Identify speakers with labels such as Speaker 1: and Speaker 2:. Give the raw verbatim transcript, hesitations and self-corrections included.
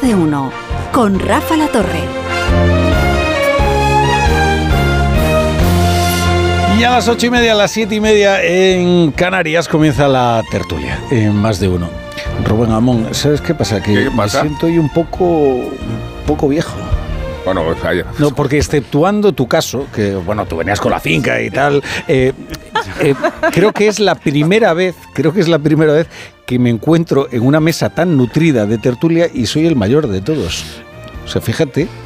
Speaker 1: de uno, con Rafa La Torre.
Speaker 2: Y a las ocho y media, a las siete y media en Canarias comienza la tertulia en Más de Uno. Rubén Amón, ¿sabes qué pasa? Que
Speaker 3: ¿Qué pasa?
Speaker 2: me siento hoy un poco, un poco viejo.
Speaker 3: Bueno, ayer.
Speaker 2: No, porque exceptuando tu caso, que bueno, tú venías con la finca y tal, eh, eh, creo que es la primera vez, creo que es la primera vez que me encuentro en una mesa tan nutrida de tertulia y soy el mayor de todos. O sea, fíjate.